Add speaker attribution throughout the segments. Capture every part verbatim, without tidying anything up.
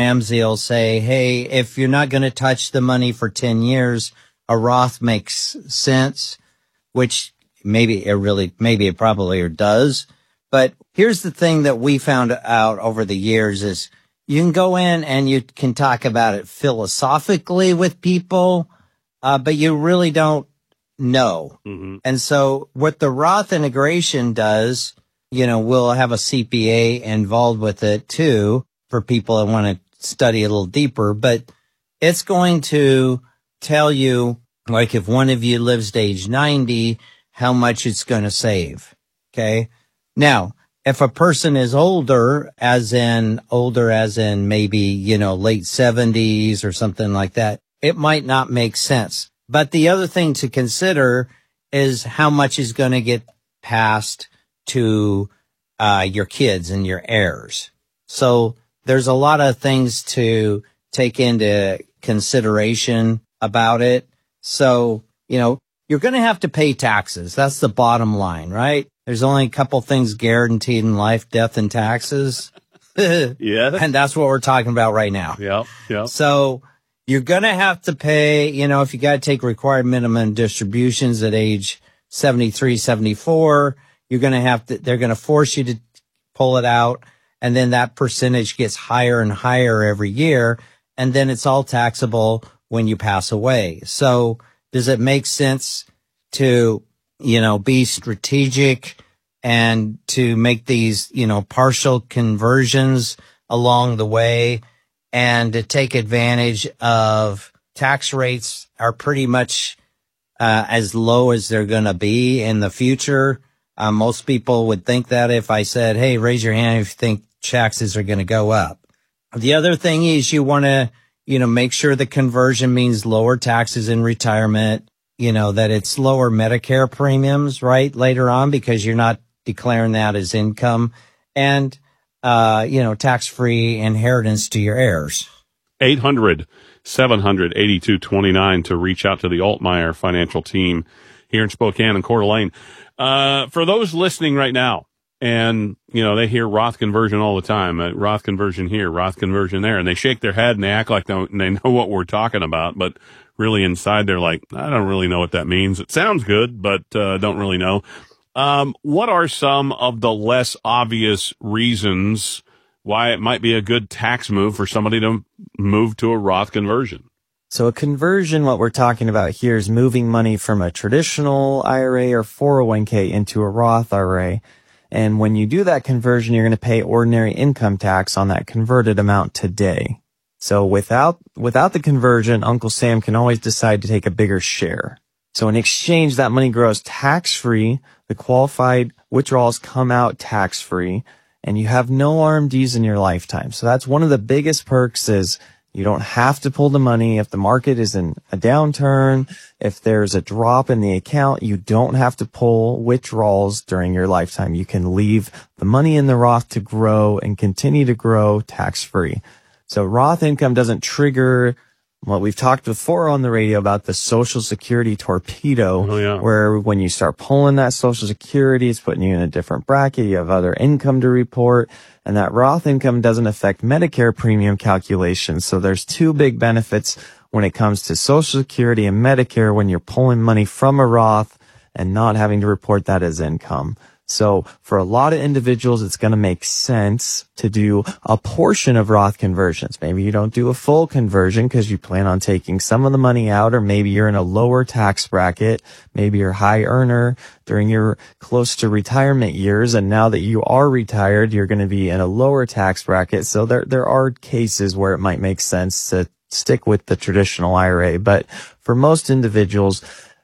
Speaker 1: Ramsey will say, hey, if you're not going to touch the money for ten years, a Roth makes sense, which maybe it really, maybe it probably does. But here's the thing that we found out over the years is you can go in and you can talk about it philosophically with people, uh, but you really don't know. Mm-hmm. And so what the Roth integration does, you know, we'll have a C P A involved with it too for people that want to study a little deeper, but it's going to tell you, like if one of you lives to age ninety, how much it's going to save. Okay. Now, if a person is older, as in older, as in maybe, you know, late seventies or something like that, it might not make sense. But the other thing to consider is how much is going to get passed to uh, your kids and your heirs. So there's a lot of things to take into consideration about it. So, you know, you're going to have to pay taxes. That's the bottom line, right? There's only a couple things guaranteed in life, death and taxes.
Speaker 2: Yeah.
Speaker 1: And that's what we're talking about right now.
Speaker 2: Yeah. Yeah.
Speaker 1: So you're going to have to pay, you know, if you got to take required minimum distributions at age seventy-three, seventy-four, you're going to have to, they're going to force you to pull it out. And then that percentage gets higher and higher every year. And then it's all taxable when you pass away. So does it make sense to, you know, be strategic and to make these, you know, partial conversions along the way and to take advantage of tax rates are pretty much uh, as low as they're going to be in the future? Uh, most people would think that if I said, hey, raise your hand if you think taxes are going to go up. The other thing is you want to, you know, make sure the conversion means lower taxes in retirement, you know, that it's lower Medicare premiums, right, later on, because you're not declaring that as income, and, uh, you know, tax-free inheritance to your heirs.
Speaker 2: eight hundred, seven hundred, eighty-two twenty-nine to reach out to the Altmeyer financial team here in Spokane and Coeur d'Alene. Uh, for those listening right now, and, you know, they hear Roth conversion all the time, uh, Roth conversion here, Roth conversion there, and they shake their head and they act like they, they know what we're talking about, but really inside they're like, I don't really know what that means. It sounds good, but uh, don't really know. Um, what are some of the less obvious reasons why it might be a good tax move for somebody to move to a Roth conversion?
Speaker 3: So a conversion, what we're talking about here is moving money from a traditional I R A or four oh one k into a Roth I R A. And when you do that conversion, you're going to pay ordinary income tax on that converted amount today. So without, without the conversion, Uncle Sam can always decide to take a bigger share. So in exchange, that money grows tax-free. The qualified withdrawals come out tax-free, and you have no R M Ds in your lifetime. So that's one of the biggest perks is you don't have to pull the money. If the market is in a downturn, if there's a drop in the account, you don't have to pull withdrawals during your lifetime. You can leave the money in the Roth to grow and continue to grow tax-free. So Roth income doesn't trigger what we've talked before on the radio about the Social Security torpedo,
Speaker 2: oh, yeah.
Speaker 3: where when you start pulling that Social Security, it's putting you in a different bracket. You have other income to report, and that Roth income doesn't affect Medicare premium calculations. So there's two big benefits when it comes to Social Security and Medicare when you're pulling money from a Roth and not having to report that as income. So for a lot of individuals, it's going to make sense to do a portion of Roth conversions. Maybe you don't do a full conversion because you plan on taking some of the money out, or maybe you're in a lower tax bracket. Maybe you're a high earner during your close to retirement years. And now that you are retired, you're going to be in a lower tax bracket. So there, there are cases where it might make sense to stick with the traditional I R A. But for most individuals,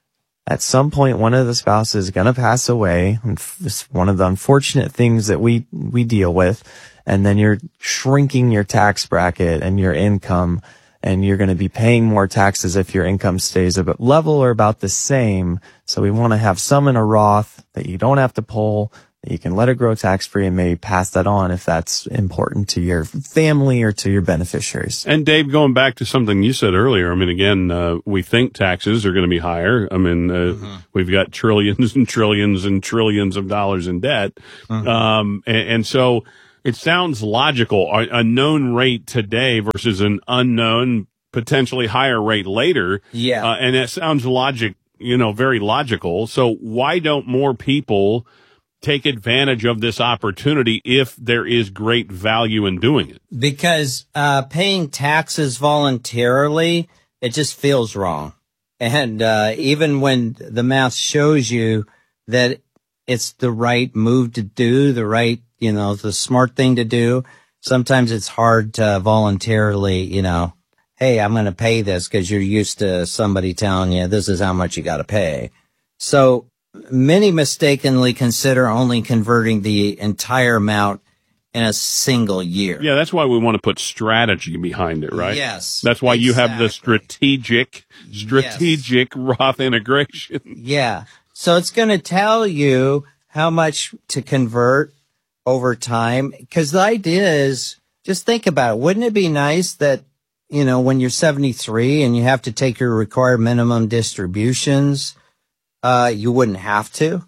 Speaker 3: at some point, one of the spouses is going to pass away. It's one of the unfortunate things that we, we deal with. And then you're shrinking your tax bracket and your income, and you're going to be paying more taxes if your income stays about level or about the same. So we want to have some in a Roth that you don't have to pull, that you can let it grow tax-free and maybe pass that on if that's important to your family or to your beneficiaries.
Speaker 2: And Dave, going back to something you said earlier, I mean, again, uh, we think taxes are going to be higher. I mean, uh, mm-hmm. we've got trillions and trillions and trillions of dollars in debt. Mm-hmm. Um, and, and so it sounds logical. A, a known rate today versus an unknown, potentially higher rate later.
Speaker 1: Yeah.
Speaker 2: Uh, and it sounds logic, you know, very logical. So why don't more people take advantage of this opportunity if there is great value in doing it?
Speaker 1: Because uh, paying taxes voluntarily, it just feels wrong. And uh, even when the math shows you that it's the right move to do, the right, you know, the smart thing to do, sometimes it's hard to voluntarily, you know, hey, I'm going to pay this because you're used to somebody telling you this is how much you got to pay. So many mistakenly consider only converting the entire amount in a single year.
Speaker 2: Yeah, that's why we want to put strategy behind it, right?
Speaker 1: Yes.
Speaker 2: That's why
Speaker 1: exactly.
Speaker 2: you have the strategic, strategic yes. Roth integration.
Speaker 1: Yeah. So it's going to tell you how much to convert over time. Because the idea is, just think about it. Wouldn't it be nice that, you know, when you're seventy-three and you have to take your required minimum distributions, uh, you wouldn't have to.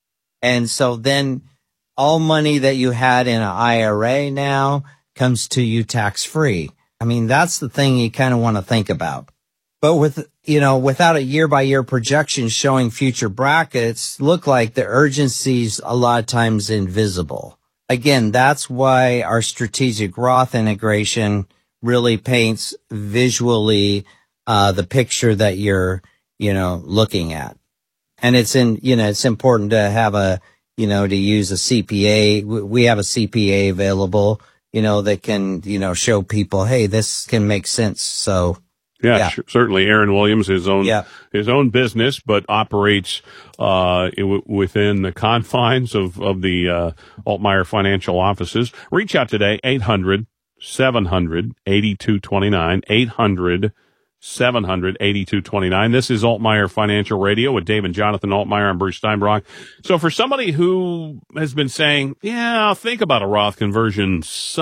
Speaker 1: And so then all money that you had in an I R A now comes to you tax free. I mean, that's the thing you kind of want to think about. But with, you know, without a year by year projection showing future brackets, look like the urgency's a lot of times invisible. Again, that's why our strategic Roth integration really paints visually, uh, the picture that you're, you know, looking at. And it's in, you know, it's important to have a, you know, to use a C P A. We have a C P A available, you know, that can, you know, show people, hey, this can make sense. So,
Speaker 2: yeah,
Speaker 1: yeah.
Speaker 2: Sure, certainly. Aaron Williams, his own,
Speaker 1: yeah.
Speaker 2: his own business, but operates, uh, w- within the confines of, of the, uh, Altmaier financial offices. Reach out today, eight hundred, seven hundred, eighty-two twenty-nine, eight hundred, seven hundred, eighty-two twenty-nine. This is Altmaier Financial Radio with Dave and Jonathan Altmaier and Bruce Steinbrock. So for somebody who has been saying, yeah, I'll think about a Roth conversion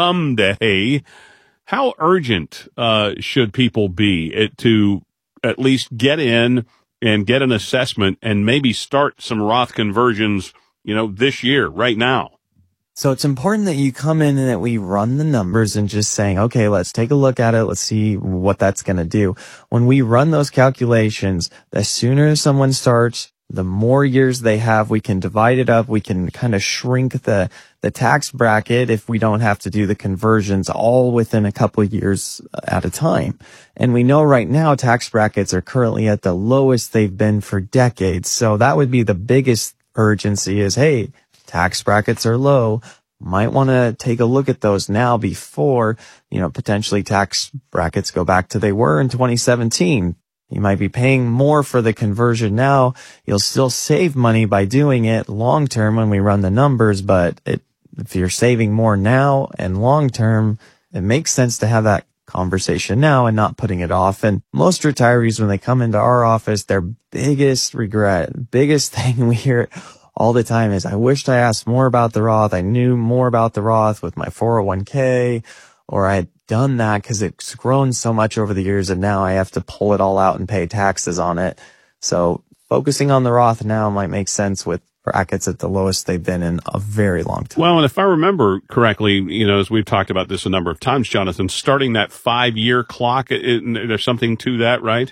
Speaker 2: someday, how urgent uh, should people be it, to at least get in and get an assessment and maybe start some Roth conversions, you know, this year, right now?
Speaker 3: So it's important that you come in and that we run the numbers and just saying, okay, let's take a look at it. Let's see what that's going to do. When we run those calculations, the sooner someone starts, the more years they have, we can divide it up. We can kind of shrink the, the tax bracket if we don't have to do the conversions all within a couple of years at a time. And we know right now tax brackets are currently at the lowest they've been for decades. So that would be the biggest urgency is, hey, tax brackets are low. Might want to take a look at those now before, you know, potentially tax brackets go back to they were in twenty seventeen. You might be paying more for the conversion now. You'll still save money by doing it long term when we run the numbers, but it, if you're saving more now and long term, it makes sense to have that conversation now and not putting it off. And most retirees, when they come into our office, their biggest regret, biggest thing we hear all the time is, I wished I asked more about the Roth. I knew more about the Roth with my four oh one k, or I had done that because it's grown so much over the years and now I have to pull it all out and pay taxes on it. So focusing on the Roth now might make sense with brackets at the lowest they've been in a very long time.
Speaker 2: Well, and if I remember correctly, you know, as we've talked about this a number of times, Jonathan, starting that five-year clock, it, it, there's something to that, right?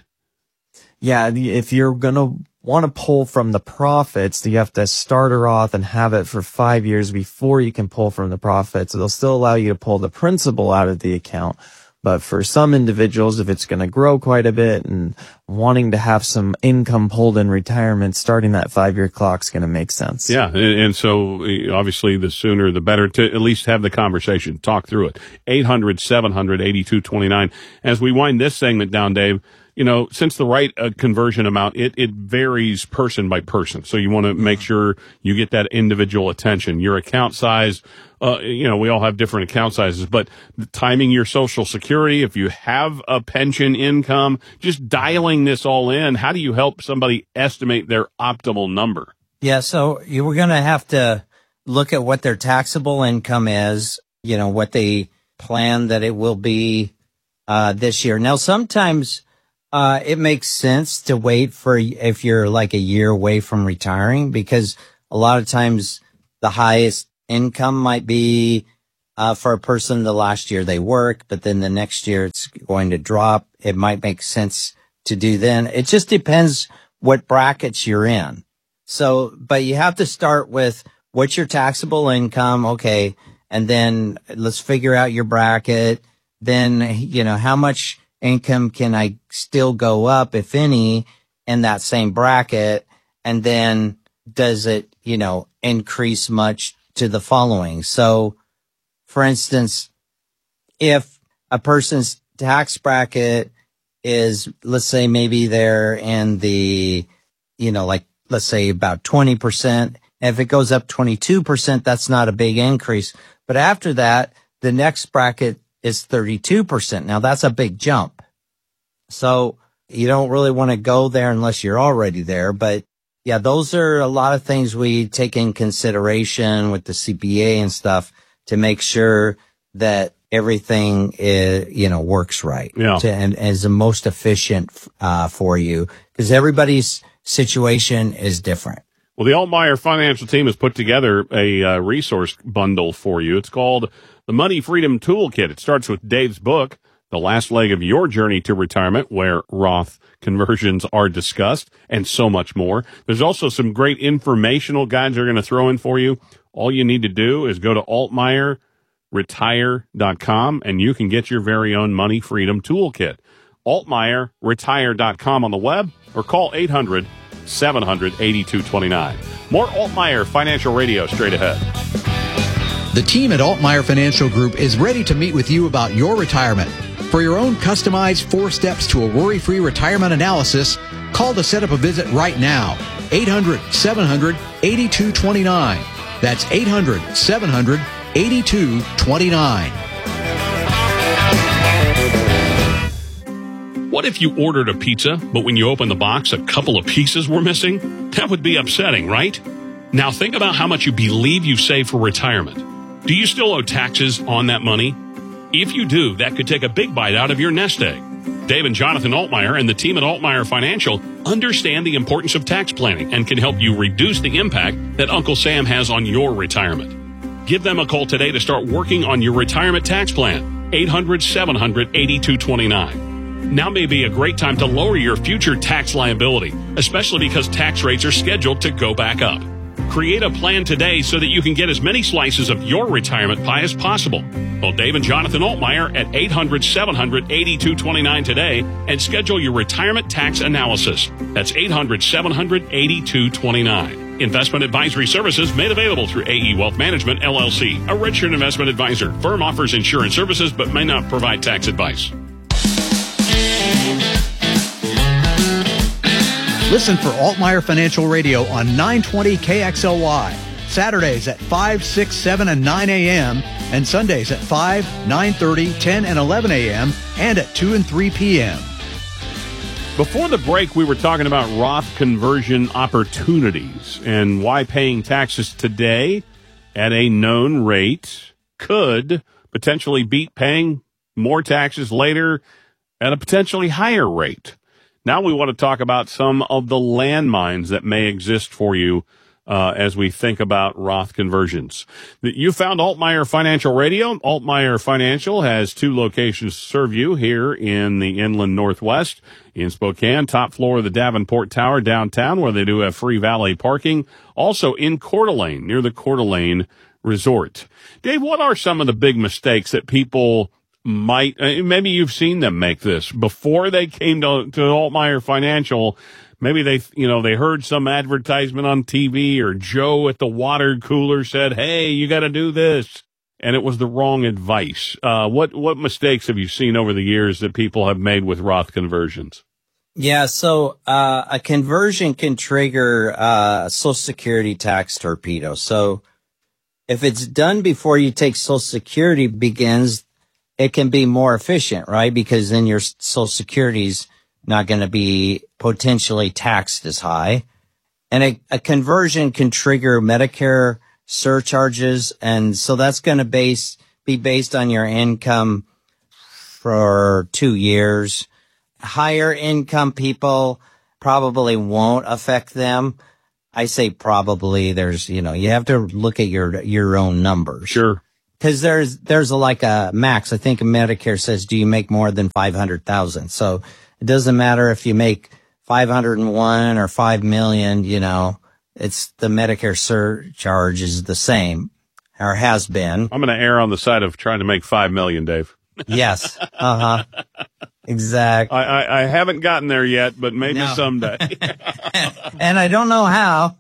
Speaker 3: Yeah, if you're going to want to pull from the profits, you have to start a Roth and have it for five years before you can pull from the profits. They'll still allow you to pull the principal out of the account. But for some individuals, if it's going to grow quite a bit and wanting to have some income pulled in retirement, starting that five-year clock is going to make sense.
Speaker 2: Yeah, and, and so obviously the sooner the better to at least have the conversation, talk through it. eight hundred, seven hundred, eighty-two twenty-nine. As we wind this segment down, Dave, you know, since the right uh, conversion amount, it, it varies person by person. So you want to make sure you get that individual attention. Your account size, uh, you know, we all have different account sizes, but timing your Social Security, if you have a pension income, just dialing this all in, how do you help somebody estimate their optimal number?
Speaker 1: Yeah, so you were going to have to look at what their taxable income is, you know, what they plan that it will be uh this year. Now, sometimes Uh, it makes sense to wait for if you're like a year away from retiring, because a lot of times the highest income might be uh, for a person the last year they work, but then the next year it's going to drop. It might make sense to do then. It just depends what brackets you're in. So, but you have to start with what's your taxable income. Okay. And then let's figure out your bracket. Then, you know, how much income can I still go up, if any, in that same bracket? And then does it, you know, increase much to the following? So, for instance, if a person's tax bracket is, let's say maybe they're in the, you know, like, let's say about twenty percent. If it goes up twenty-two percent, that's not a big increase. But after that, the next bracket is thirty-two percent. Now that's a big jump. So you don't really want to go there unless you're already there. But yeah, those are a lot of things we take in consideration with the C P A and stuff to make sure that everything is, you know, works right.
Speaker 2: Yeah.
Speaker 1: To, and, and is the most efficient, uh, for you, because everybody's situation is different.
Speaker 2: Well, the Altmaier Financial Team has put together a uh, resource bundle for you. It's called the Money Freedom Toolkit. It starts with Dave's book, The Last Leg of Your Journey to Retirement, where Roth conversions are discussed, and so much more. There's also some great informational guides they're going to throw in for you. All you need to do is go to altmaier retire dot com, and you can get your very own Money Freedom Toolkit. altmaier retire dot com on the web, or call eight hundred, seven hundred, eighty-two twenty-nine. More Altmaier Financial Radio straight ahead.
Speaker 4: The team at Altmaier Financial Group is ready to meet with you about your retirement. For your own customized four steps to a worry-free retirement analysis, call to set up a visit right now. eight hundred, seven hundred, eighty-two twenty-nine. That's eight hundred, seven hundred, eighty-two twenty-nine.
Speaker 2: What if you ordered a pizza, but when you opened the box, a couple of pieces were missing? That would be upsetting, right? Now think about how much you believe you saved for retirement. Do you still owe taxes on that money? If you do, that could take a big bite out of your nest egg. Dave and Jonathan Altmaier and the team at Altmaier Financial understand the importance of tax planning and can help you reduce the impact that Uncle Sam has on your retirement. Give them a call today to start working on your retirement tax plan. eight hundred, seven hundred, eighty-two twenty-nine. Now may be a great time to lower your future tax liability, especially because tax rates are scheduled to go back up. Create a plan today so that you can get as many slices of your retirement pie as possible. Call Dave and Jonathan Altmaier at eight hundred, seven hundred, eighty-two twenty-nine today and schedule your retirement tax analysis. That's eight hundred, seven hundred, eighty-two twenty-nine. Investment advisory services made available through A E Wealth Management, L L C, a registered investment advisor. Firm offers insurance services but may not provide tax advice.
Speaker 4: Listen for Altmaier Financial Radio on nine twenty K X L Y, Saturdays at five, six, seven, and nine a.m., and Sundays at five, nine thirty, ten, and eleven a.m., and at two and three p.m.
Speaker 2: Before the break, we were talking about Roth conversion opportunities and why paying taxes today at a known rate could potentially beat paying more taxes later at a potentially higher rate. Now we want to talk about some of the landmines that may exist for you uh, as we think about Roth conversions. You found Altmaier Financial Radio. Altmaier Financial has two locations to serve you here in the inland Northwest, in Spokane, top floor of the Davenport Tower downtown, where they do have free valet parking. Also in Coeur d'Alene, near the Coeur d'Alene Resort. Dave, what are some of the big mistakes that people might, uh, maybe you've seen them make this before they came to, to Altmaier Financial? Maybe they, you know, they heard some advertisement on T V, or Joe at the water cooler said, hey, you got to do this. And it was the wrong advice. Uh, what, what mistakes have you seen over the years that people have made with Roth conversions?
Speaker 1: Yeah. So, uh, a conversion can trigger, uh, a Social Security tax torpedo. So if it's done before you take Social Security begins, it can be more efficient, right? Because then your Social Security's not going to be potentially taxed as high. And a, a conversion can trigger Medicare surcharges. And so that's going to base, be based on your income for two years. Higher income people probably won't affect them. I say probably. There's, you know, you have to look at your, your own numbers.
Speaker 2: Sure.
Speaker 1: Cause there's, there's a, like a max. I think Medicare says, do you make more than five hundred thousand? So it doesn't matter if you make five hundred one or five million, you know, it's the Medicare surcharge is the same or has been.
Speaker 2: I'm going to err on the side of trying to make five million, Dave.
Speaker 1: Yes. Uh huh. Exactly.
Speaker 2: I, I, I haven't gotten there yet, but maybe
Speaker 1: No.
Speaker 2: someday.
Speaker 1: And I don't know how.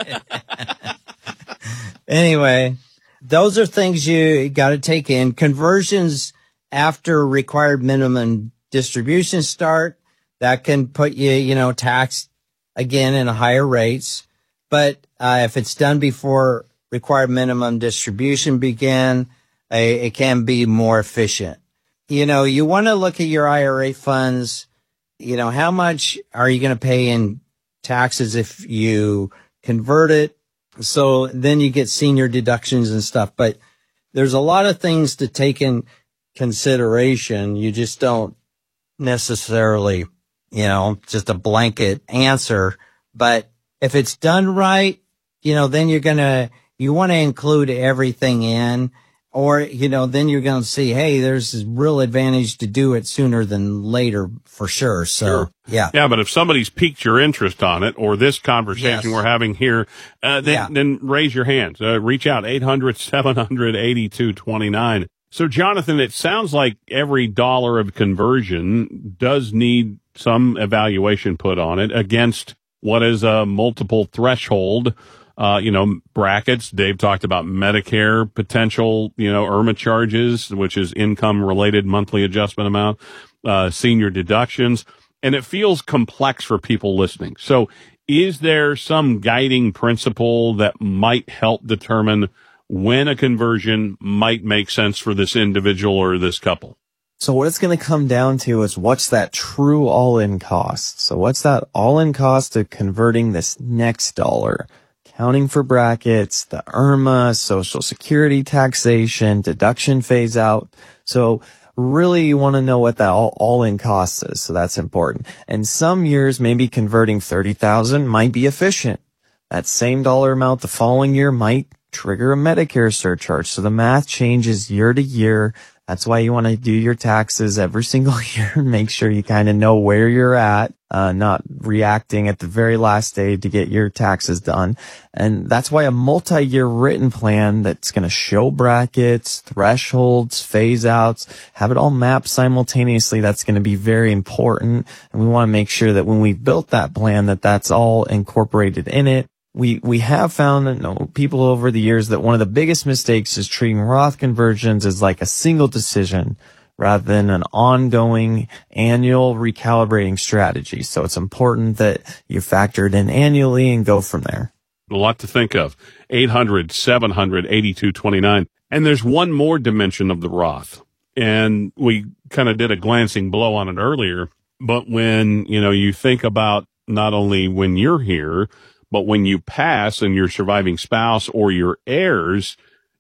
Speaker 1: Anyway, those are things you got to take in. Conversions after required minimum distributions start, that can put you, you know, taxed again in higher rates. But uh, if it's done before required minimum distribution began, uh, it can be more efficient. You know, you want to look at your I R A funds. You know, how much are you going to pay in taxes if you convert it? So then you get senior deductions and stuff. But there's a lot of things to take in consideration. You just don't necessarily, you know, just a blanket answer. But if it's done right, you know, then you're going to, you want to include everything in, or, you know, then you're going to see, hey, there's a real advantage to do it sooner than later for sure. So,
Speaker 2: Sure.
Speaker 1: yeah.
Speaker 2: Yeah, but if somebody's piqued your interest on it, or this conversation
Speaker 1: Yes.
Speaker 2: we're having here, uh, then,
Speaker 1: Yeah.
Speaker 2: then raise your hands. Uh, reach out, eight hundred, seven hundred, eighty-two twenty-nine. So, Jonathan, it sounds like every dollar of conversion does need some evaluation put on it against what is a multiple threshold, uh, you know, brackets. Dave talked about Medicare potential, you know, I R M A charges, which is income related monthly adjustment amount, uh, senior deductions. And it feels complex for people listening. So is there some guiding principle that might help determine when a conversion might make sense for this individual or this couple?
Speaker 3: So what it's going to come down to is what's that true all-in cost? So what's that all-in cost of converting this next dollar? Counting for brackets, the I R M A, Social Security taxation, deduction phase out. So really you want to know what that all, all-in cost is. So that's important. And some years, maybe converting thirty thousand might be efficient. That same dollar amount the following year might trigger a Medicare surcharge. So the math changes year to year. That's why you want to do your taxes every single year and make sure you kind of know where you're at, uh, not reacting at the very last day to get your taxes done. And that's why a multi-year written plan that's going to show brackets, thresholds, phase outs, have it all mapped simultaneously. That's going to be very important. And we want to make sure that when we built that plan, that that's all incorporated in it. We, we have found that, you know, people over the years that one of the biggest mistakes is treating Roth conversions as like a single decision rather than an ongoing annual recalibrating strategy. So it's important that you factor it in annually and go from there.
Speaker 2: A lot to think of. eight hundred, seven hundred, eighty-two twenty-nine. And there's one more dimension of the Roth. And we kind of did a glancing blow on it earlier. But when, you know, you think about not only when you're here, but when you pass and your surviving spouse or your heirs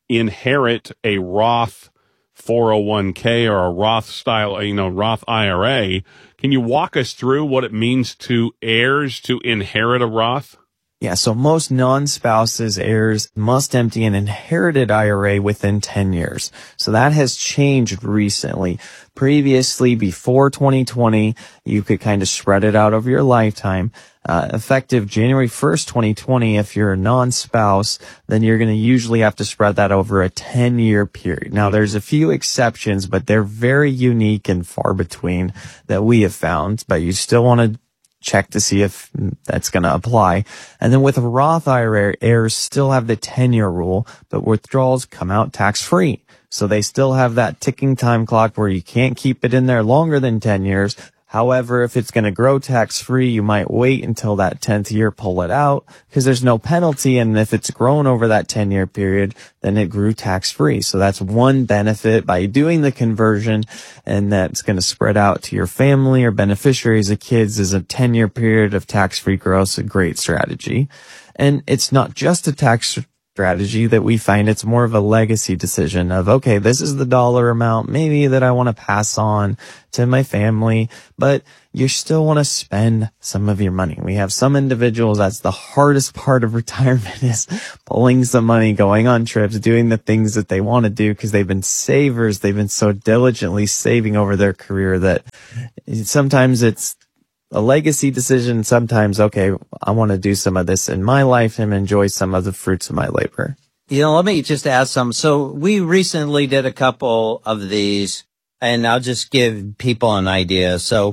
Speaker 2: inherit a Roth four oh one k or a Roth style, you know, Roth I R A, can you walk us through what it means to heirs to inherit a Roth?
Speaker 3: Yeah, so most non-spouses, heirs must empty an inherited I R A within ten years. So that has changed recently. Previously, before twenty twenty, you could kind of spread it out over your lifetime. Uh, effective January first, twenty twenty, if you're a non-spouse, then you're going to usually have to spread that over a ten-year period. Now, there's a few exceptions, but they're very unique and far between that we have found, but you still want to check to see if that's going to apply. And then with a Roth I R A, heirs still have the ten-year rule, but withdrawals come out tax-free. So they still have that ticking time clock where you can't keep it in there longer than ten years. However, if it's going to grow tax-free, you might wait until that tenth year, pull it out, because there's no penalty. And if it's grown over that ten-year period, then it grew tax-free. So that's one benefit by doing the conversion, and that's going to spread out to your family or beneficiaries of kids is a ten-year period of tax-free growth, a great strategy. And it's not just a tax strategy that we find it's more of a legacy decision of, okay, this is the dollar amount maybe that I want to pass on to my family, but you still want to spend some of your money. We have some individuals, that's the hardest part of retirement, is pulling some money, going on trips, doing the things that they want to do because they've been savers. They've been so diligently saving over their career that sometimes it's a legacy decision. Sometimes, okay, I want to do some of this in my life and enjoy some of the fruits of my labor.
Speaker 1: You know, let me just add some. So we recently did a couple of these, and I'll just give people an idea. So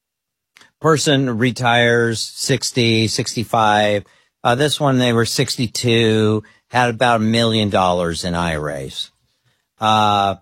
Speaker 1: person retires sixty, sixty-five. Uh, this one, they were sixty-two, had about a million dollars in I R As. Uh,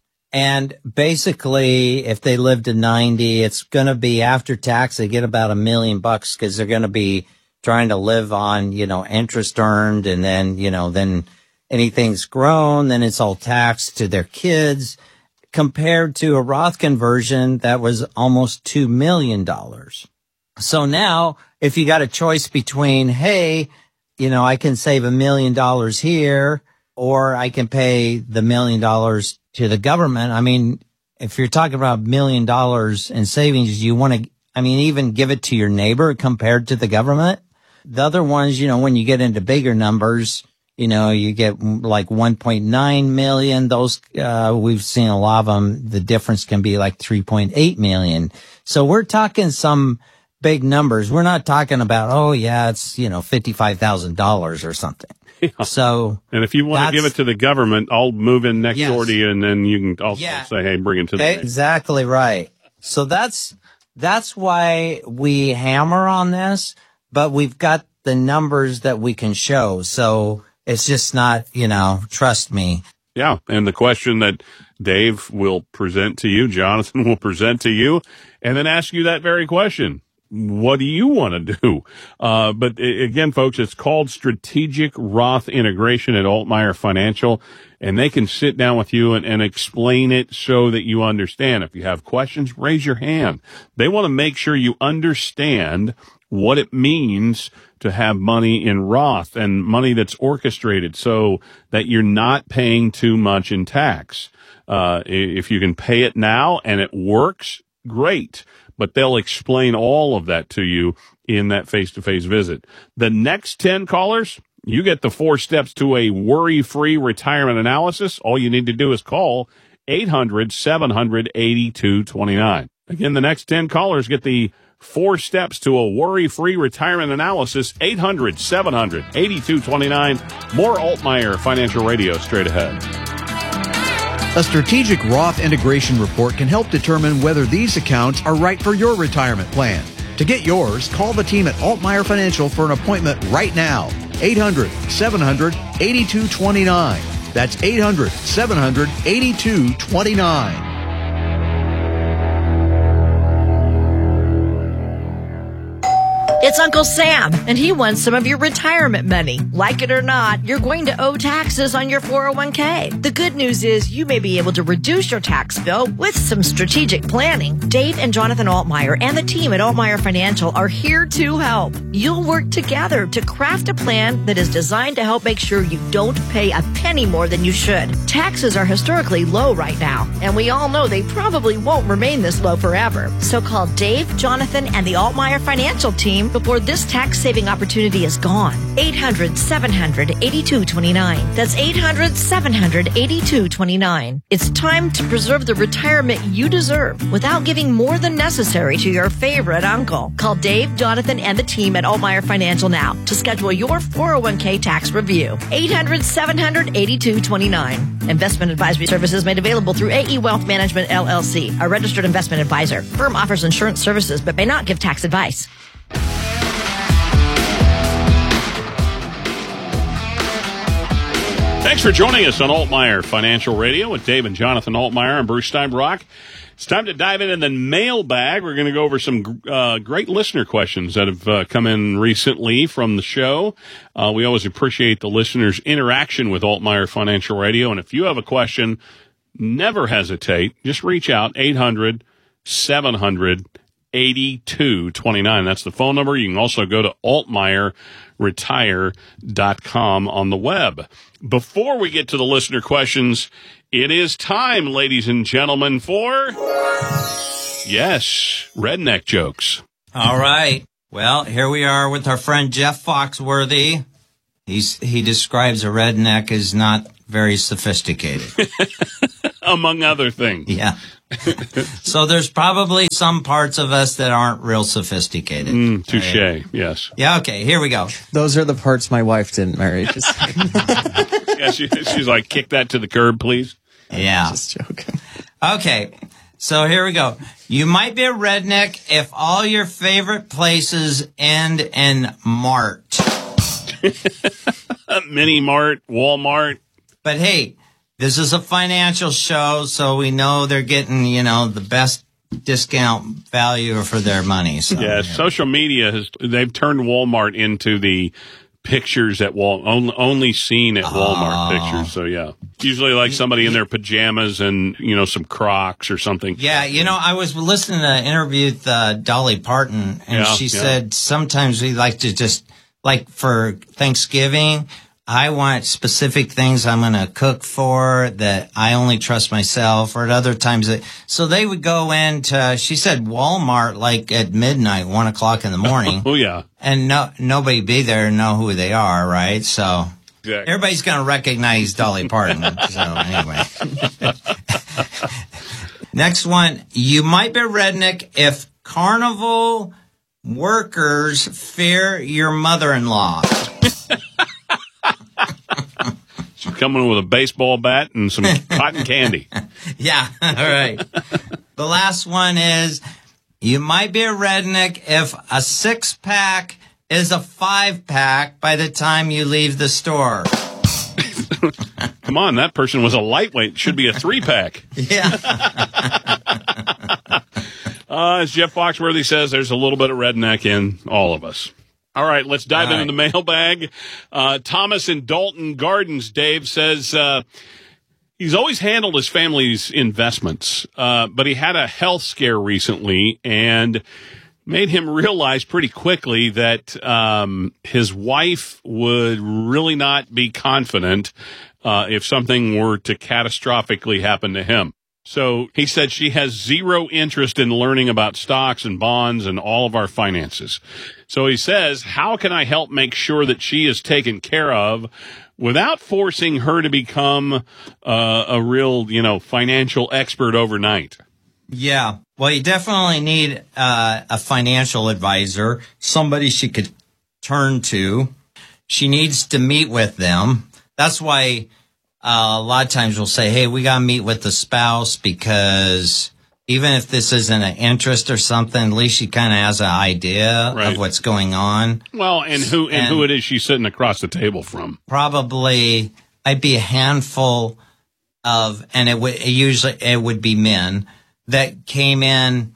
Speaker 1: And basically, if they live to ninety, it's going to be after tax. They get about a million bucks because they're going to be trying to live on, you know, interest earned. And then, you know, then anything's grown, then it's all taxed to their kids, compared to a Roth conversion that was almost two million dollars. So now if you got a choice between, hey, you know, I can save a million dollars here, or I can pay the million dollars to the government. I mean, if you're talking about a million dollars in savings, you want to, I mean, even give it to your neighbor compared to the government. The other ones, you know, when you get into bigger numbers, you know, you get like one point nine million. Those, uh, we've seen a lot of them. The difference can be like three point eight million. So we're talking some big numbers. We're not talking about, oh yeah, it's, you know, fifty-five thousand dollars or something. Yeah. So,
Speaker 2: and if you want to give it to the government, I'll move in next
Speaker 1: yes.
Speaker 2: door to you, and then you can also yeah. say, "Hey, bring it to the."
Speaker 1: Exactly right. So that's that's why we hammer on this, but we've got the numbers that we can show. So it's just not, you know, trust me.
Speaker 2: Yeah, and the question that Dave will present to you, Jonathan will present to you, and then ask you that very question. What do you want to do? Uh, but again, folks, it's called Strategic Roth Integration at Altmaier Financial, and they can sit down with you and, and explain it so that you understand. If you have questions, raise your hand. They want to make sure you understand what it means to have money in Roth and money that's orchestrated so that you're not paying too much in tax. Uh, if you can pay it now and it works, great. But they'll explain all of that to you in that face-to-face visit. The next ten callers, you get the four steps to a worry-free retirement analysis. All you need to do is call eight hundred, seven hundred, eighty-two twenty-nine. Again, the next ten callers get the four steps to a worry-free retirement analysis, eight hundred, seven hundred, eighty-two twenty-nine. More Altmaier Financial Radio straight ahead.
Speaker 4: A strategic Roth integration report can help determine whether these accounts are right for your retirement plan. To get yours, call the team at Altmaier Financial for an appointment right now. eight hundred, seven hundred, eighty-two twenty-nine. That's eight hundred, seven hundred, eighty-two twenty-nine.
Speaker 5: It's Uncle Sam, and he wants some of your retirement money. Like it or not, you're going to owe taxes on your four oh one k. The good news is you may be able to reduce your tax bill with some strategic planning. Dave and Jonathan Altmaier and the team at Altmaier Financial are here to help. You'll work together to craft a plan that is designed to help make sure you don't pay a penny more than you should. Taxes are historically low right now, and we all know they probably won't remain this low forever. So call Dave, Jonathan, and the Altmaier Financial team before this tax-saving opportunity is gone. eight hundred, seven hundred, eighty-two twenty-nine. That's eight hundred, seven hundred, eighty-two twenty-nine. It's time to preserve the retirement you deserve without giving more than necessary to your favorite uncle. Call Dave, Jonathan, and the team at Altmaier Financial now to schedule your four oh one k tax review. eight hundred, seven hundred, eighty-two twenty-nine. Investment advisory services made available through A E Wealth Management, L L C, a registered investment advisor. Firm offers insurance services but may not give tax advice.
Speaker 2: Thanks for joining us on Altmaier Financial Radio with Dave and Jonathan Altmaier and Bruce Steinbrock. It's time to dive in in the mailbag. We're going to go over some uh, great listener questions that have uh, come in recently from the show. Uh, we always appreciate the listeners' interaction with Altmaier Financial Radio. And if you have a question, never hesitate. Just reach out, eight hundred, seven hundred, eighty-two twenty-nine. That's the phone number. You can also go to altmaier retire dot com on the web. Before we get to the listener questions, it is time, ladies and gentlemen, for, yes, redneck jokes.
Speaker 1: All right. Well, here we are with our friend Jeff Foxworthy. He's, he describes a redneck as not very sophisticated.
Speaker 2: Among other things.
Speaker 1: Yeah. So there's probably some parts of us that aren't real sophisticated.
Speaker 2: Mm, touche,
Speaker 1: right?
Speaker 2: Yes.
Speaker 1: Yeah, okay, here we go.
Speaker 3: Those are the parts my wife didn't marry. Just,
Speaker 2: Yeah, she, she's like, kick that to the curb, please.
Speaker 1: Yeah.
Speaker 3: just joking.
Speaker 1: Okay, so here we go. You might be a redneck if all your favorite places end in Mart.
Speaker 2: Mini Mart, Walmart.
Speaker 1: But hey, this is a financial show, so we know they're getting, you know, the best discount value for their money. So,
Speaker 2: Yeah, social media has, they've turned Walmart into the pictures at Wal, only, only seen at Walmart
Speaker 1: Oh.
Speaker 2: pictures. So yeah, usually like somebody in their pajamas and, you know, some Crocs or something.
Speaker 1: Yeah, you know, I was listening to an interview with uh, Dolly Parton, and
Speaker 2: Yeah,
Speaker 1: she
Speaker 2: yeah.
Speaker 1: said sometimes we like to just, like for Thanksgiving, I want specific things I'm going to cook for that I only trust myself, or at other times that, so they would go into, she said Walmart like at midnight, one o'clock in the morning,
Speaker 2: Oh yeah.
Speaker 1: and no, nobody be there and know who they are, right? So
Speaker 2: Exactly.
Speaker 1: everybody's going to recognize Dolly Parton. So anyway. Next one. You might be a redneck if carnival workers fear your mother-in-law.
Speaker 2: She's coming with a baseball bat and some cotton candy.
Speaker 1: Yeah. All right. The last one is you might be a redneck if a six-pack is a five-pack by the time you leave the store.
Speaker 2: Come on, that person was a lightweight. Should be a three pack.
Speaker 1: Yeah.
Speaker 2: Uh, as Jeff Foxworthy says, there's a little bit of redneck in all of us. All right, let's dive
Speaker 1: All right.
Speaker 2: into the mailbag. Uh, Thomas in Dalton Gardens, Dave, says uh, he's always handled his family's investments, uh, but he had a health scare recently and made him realize pretty quickly that um, his wife would really not be confident uh, if something were to catastrophically happen to him. So he said she has zero interest in learning about stocks and bonds and all of our finances. So he says, how can I help make sure that she is taken care of without forcing her to become uh, a real, you know, financial expert overnight?
Speaker 1: Yeah. Well, you definitely need uh, a financial advisor, somebody she could turn to. She needs to meet with them. That's why uh, a lot of times we'll say, hey, we got to meet with the spouse, because even if this isn't an interest or something, at least she kind of has an idea
Speaker 2: Right.
Speaker 1: of what's going on.
Speaker 2: Well, and who and,
Speaker 1: And-
Speaker 2: who it is she's sitting across the table from.
Speaker 1: Probably, I'd be a handful of, and it would it usually it would be men that came in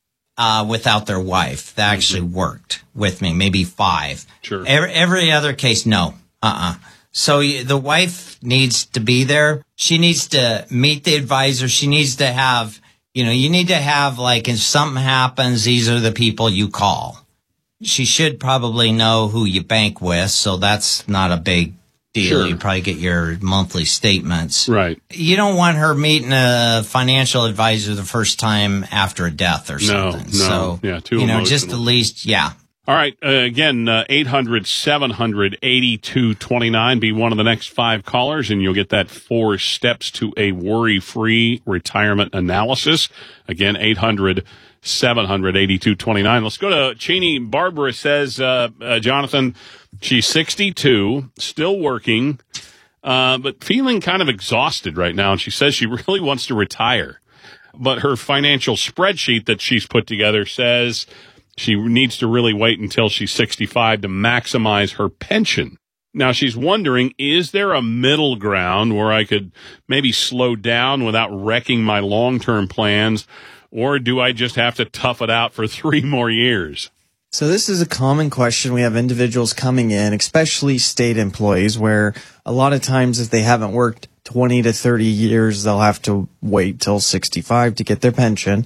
Speaker 1: uh, without their wife that actually worked with me, maybe five.
Speaker 2: Sure.
Speaker 1: Every, every other case, no. Uh-uh. So you, the wife needs to be there. She needs to meet the advisor. She needs to have, you know, you need to have, like, if something happens, these are the people you call. She should probably know who you bank with, so that's not a big deal.
Speaker 2: Sure.
Speaker 1: You probably get your monthly statements.
Speaker 2: Right.
Speaker 1: You don't want her meeting a financial advisor the first time after a death or
Speaker 2: No,
Speaker 1: something.
Speaker 2: no.
Speaker 1: So,
Speaker 2: Yeah, too
Speaker 1: you know, just
Speaker 2: emotional.
Speaker 1: at least, yeah.
Speaker 2: All right. Uh, again, uh, eight hundred, seven hundred, eighty-two twenty-nine. Be one of the next five callers, and you'll get that four steps to a worry-free retirement analysis. Again, eight hundred, seven hundred, eighty-two twenty-nine. Let's go to Cheney. Barbara says, uh, uh, Jonathan, she's sixty-two, still working, uh, but feeling kind of exhausted right now. And she says she really wants to retire. But her financial spreadsheet that she's put together says she needs to really wait until she's sixty-five to maximize her pension. Now, she's wondering, is there a middle ground where I could maybe slow down without wrecking my long-term plans, or do I just have to tough it out for three more years?
Speaker 3: So this is a common question. We have individuals coming in, especially state employees, where a lot of times if they haven't worked twenty to thirty years, they'll have to wait till sixty-five to get their pension.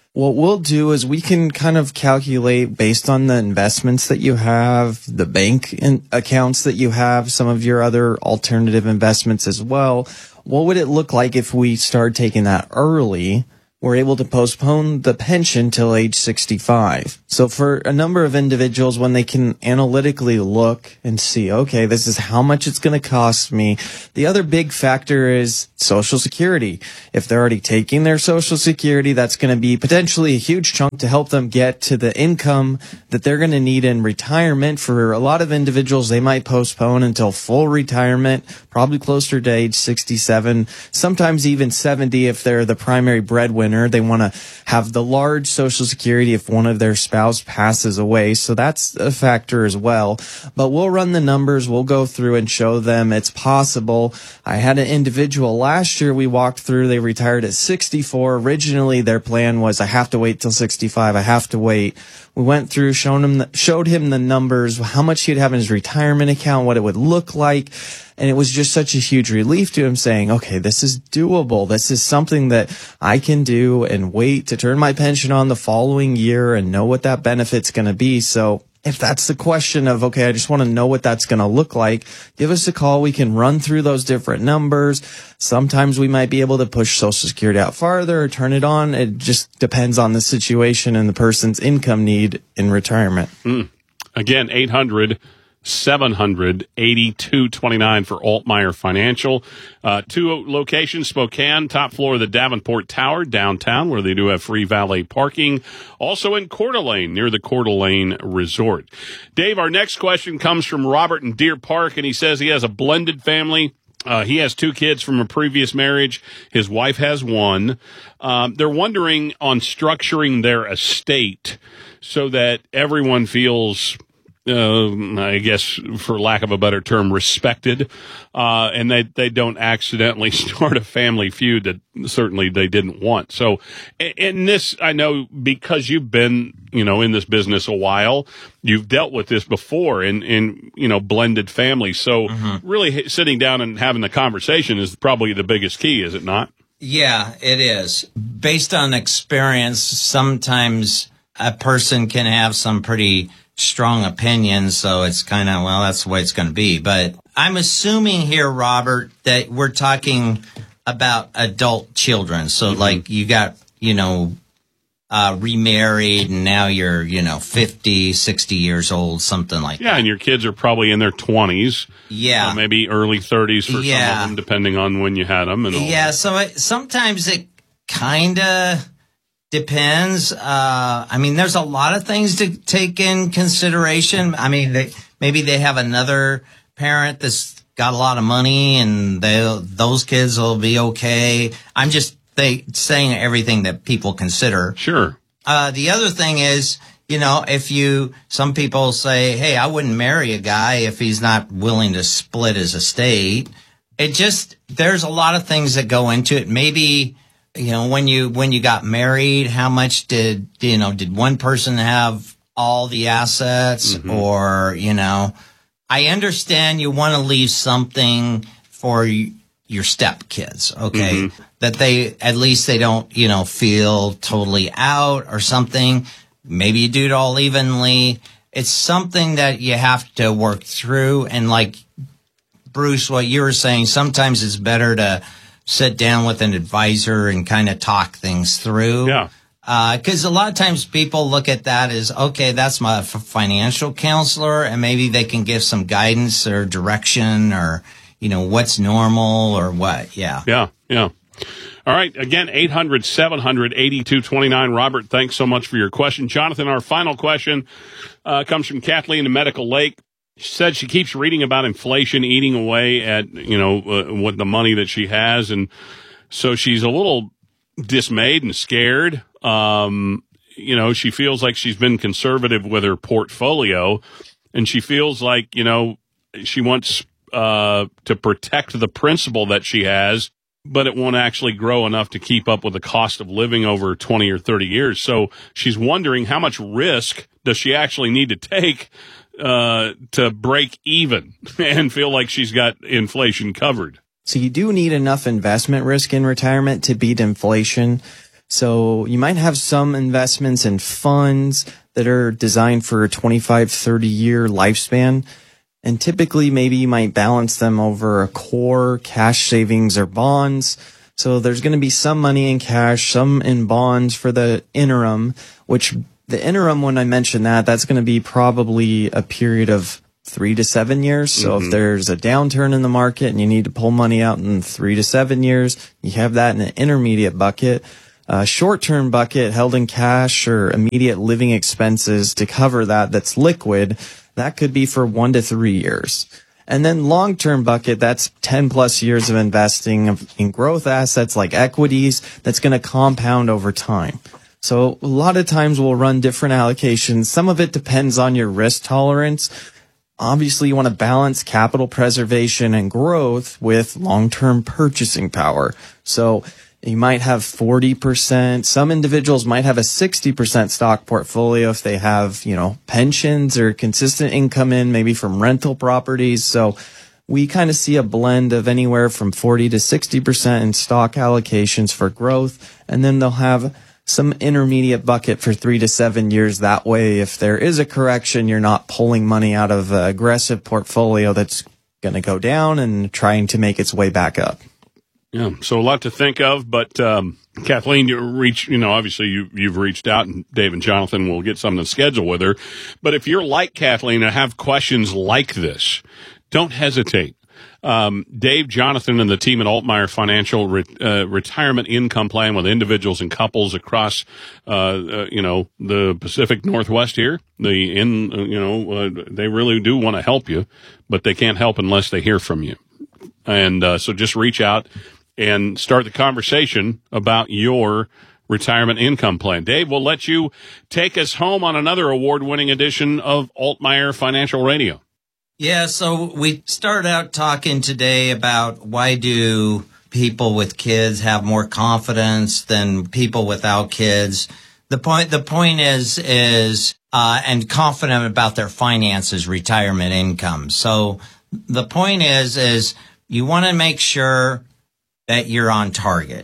Speaker 3: What we'll do is we can kind of calculate based on the investments that you have, the bank in accounts that you have, some of your other alternative investments as well. What would it look like if we start taking that early? We're able to postpone the pension till age sixty-five. So for a number of individuals, when they can analytically look and see, okay, this is how much it's going to cost me. The other big factor is Social Security. If they're already taking their Social Security, that's going to be potentially a huge chunk to help them get to the income that they're going to need in retirement. For a lot of individuals, they might postpone until full retirement, probably closer to age sixty-seven, sometimes even seventy if they're the primary breadwinner. They want to have the large Social Security if one of their spouse passes away. So that's a factor as well. But we'll run the numbers. We'll go through and show them it's possible. I had an individual last year we walked through. They retired at sixty-four. Originally, their plan was, I have to wait till sixty-five. I have to wait. We went through, showed him the, showed him the numbers, how much he'd have in his retirement account, what it would look like. And it was just such a huge relief to him saying, okay, this is doable. This is something that I can do and wait to turn my pension on the following year and know what that benefit's going to be. So if that's the question of, okay, I just want to know what that's going to look like, give us a call. We can run through those different numbers. Sometimes we might be able to push Social Security out farther or turn it on. It just depends on the situation and the person's income need in retirement.
Speaker 2: Mm. Again, eight hundred seven hundred eighty-two twenty-nine for Altmeyer Financial. Uh, two locations, Spokane, top floor of the Davenport Tower, downtown, where they do have free valet parking. Also in Coeur d'Alene, near the Coeur d'Alene Resort. Dave, our next question comes from Robert in Deer Park, and he says he has a blended family. Uh, he has two kids from a previous marriage. His wife has one. Um, they're wondering on structuring their estate so that everyone feels Uh, I guess, for lack of a better term, respected, uh, and they, they don't accidentally start a family feud that certainly they didn't want. So, in this, I know because you've been, you know, in this business a while, you've dealt with this before in, in you know, blended families. So, mm-hmm. really sitting down and having the conversation is probably the biggest key, is it not?
Speaker 1: Yeah, it is. Based on experience, sometimes a person can have some pretty strong opinions, so it's kind of, well, that's the way it's going to be. But I'm assuming here, Robert, that we're talking about adult children. So, mm-hmm. like, you got, you know, uh, remarried, and now you're, you know, fifty, sixty years old, something like
Speaker 2: yeah, that. Yeah, and your kids are probably in their twenties.
Speaker 1: Yeah.
Speaker 2: Uh, maybe early thirties for yeah. some of them, depending on when you had them. And all
Speaker 1: yeah,
Speaker 2: that.
Speaker 1: so it, sometimes it kind of depends. Uh, I mean, there's a lot of things to take in consideration. I mean, they, maybe they have another parent that's got a lot of money and they, those kids will be okay. I'm just they, saying everything that people consider.
Speaker 2: Sure.
Speaker 1: Uh, the other thing is, you know, if you, some people say, hey, I wouldn't marry a guy if he's not willing to split his estate. It just, there's a lot of things that go into it. Maybe, you know, when you, when you got married, how much did, you know, did one person have all the assets mm-hmm. or, you know, I understand you want to leave something for your stepkids, okay? Mm-hmm. That they, at least they don't, you know, feel totally out or something. Maybe you do it all evenly. It's something that you have to work through. And like Bruce, what you were saying, sometimes it's better to sit down with an advisor and kind of talk things through.
Speaker 2: Yeah.
Speaker 1: Because uh, a lot of times people look at that as, okay, that's my f- financial counselor, and maybe they can give some guidance or direction or, you know, what's normal or what. Yeah.
Speaker 2: Yeah. Yeah. All right. Again, eight hundred, seven hundred, eighty-two twenty-nine. Robert, thanks so much for your question. Jonathan, our final question uh, comes from Kathleen in Medical Lake. She said she keeps reading about inflation eating away at, you know, uh, what the money that she has. And so she's a little dismayed and scared. Um, you know, she feels like she's been conservative with her portfolio, and she feels like, you know, she wants uh, to protect the principal that she has, but it won't actually grow enough to keep up with the cost of living over twenty or thirty years. So she's wondering how much risk does she actually need to take uh, to break even and feel like she's got inflation covered.
Speaker 3: So you do need enough investment risk in retirement to beat inflation. So you might have some investments in funds that are designed for a twenty-five, thirty year lifespan. And typically maybe you might balance them over a core, cash savings, or bonds. So there's going to be some money in cash, some in bonds for the interim, which the interim, when I mention that, that's going to be probably a period of three to seven years. So mm-hmm. if there's a downturn in the market and you need to pull money out in three to seven years, you have that in an intermediate bucket. A short-term bucket held in cash or immediate living expenses to cover that that's liquid, that could be for one to three years. And then long-term bucket, that's ten plus years of investing in growth assets like equities that's going to compound over time. So a lot of times we'll run different allocations. Some of it depends on your risk tolerance. Obviously, you want to balance capital preservation and growth with long-term purchasing power. So you might have forty percent. Some individuals might have a sixty percent stock portfolio if they have, you know, pensions or consistent income in maybe from rental properties. So we kind of see a blend of anywhere from forty to sixty percent in stock allocations for growth. And then they'll have some intermediate bucket for three to seven years. That way, if there is a correction, you're not pulling money out of an aggressive portfolio that's going to go down and trying to make its way back up.
Speaker 2: Yeah, so a lot to think of, but um, Kathleen, you reach, you know, obviously you, you've reached out, and Dave and Jonathan will get something to schedule with her. But if you're like Kathleen and have questions like this, don't hesitate. Um, Dave, Jonathan, and the team at Altmaier Financial re- uh, Retirement Income Plan with individuals and couples across, uh, uh, you know, the Pacific Northwest here. The in, uh, you know, uh, they really do want to help you, but they can't help unless they hear from you. And uh, so just reach out and start the conversation about your retirement income plan. Dave, we'll let you take us home on another award-winning edition of Altmaier Financial Radio.
Speaker 1: Yeah, so we started out talking today about why do people with kids have more confidence than people without kids. The point, the point is, is, uh, and confident about their finances, retirement income. So the point is, is you want to make sure that you're on target.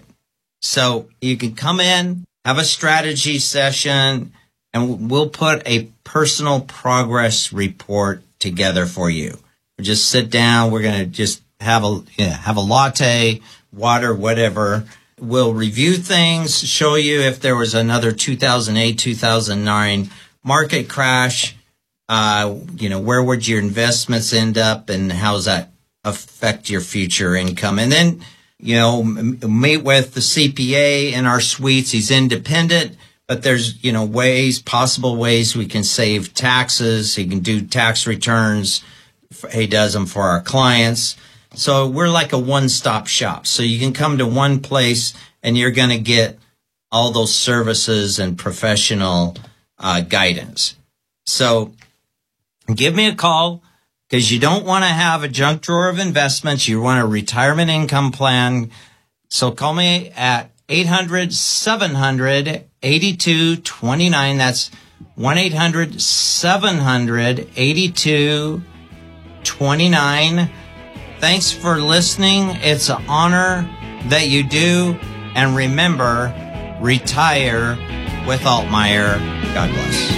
Speaker 1: So you can come in, have a strategy session, and we'll put a personal progress report together for you. We just sit down. We're going to just have a, you know, have a latte, water, whatever. We'll review things, show you if there was another two thousand eight, two thousand nine market crash. Uh, you know, where would your investments end up and how's that affect your future income? And then, you know, m- meet with the C P A in our suites. He's independent, but there's, you know, ways, possible ways we can save taxes. He can do tax returns. He does them for our clients. So we're like a one-stop shop. So you can come to one place and you're going to get all those services and professional uh, guidance. So give me a call because you don't want to have a junk drawer of investments. You want a retirement income plan. So call me at eight hundred, seven hundred, eighty-two twenty-nine. That's one eight hundred, seven hundred, eighty-two twenty-nine. Thanks for listening. It's an honor that you do. And remember, retire with Altmaier. God bless.